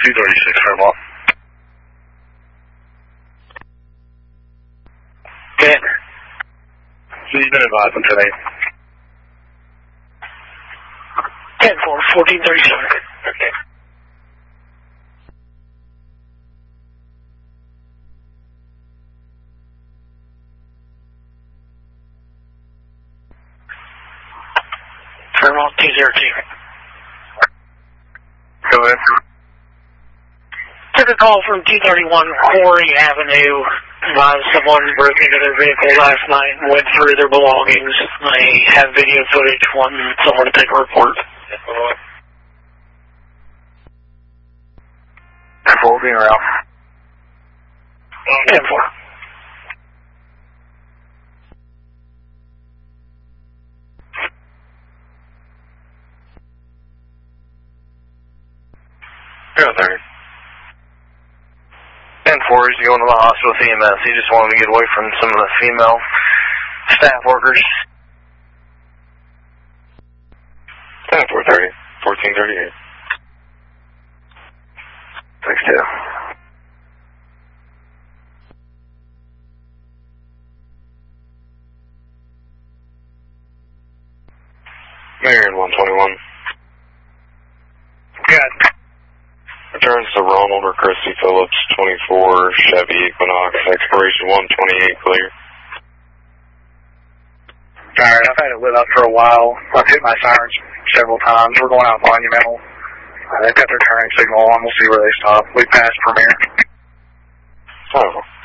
236, Fairmont. Okay. So you've been advised on today. 10-4, 1437. Okay. Fairmont 202. Go ahead. Took a call from 231 Quarry Avenue. Advised someone broke into their vehicle last night and went through their belongings. They have video footage, wanting someone to take a report. 4 being around. 10-4. Go 30. 10-4 is going to the hospital with EMS. He just wanted to get away from some of the female staff workers. 10-4-30. 1438. 6-2. Marion 121. Good. Returns to Ronald or Christy Phillips, 24, Chevy Equinox, expiration 128, clear. Alright, I've had it lit up for a while. I've hit my sirens several times. We're going out Monumental. They've got their turning signal on. We'll see where they stop. We passed Premier. Oh.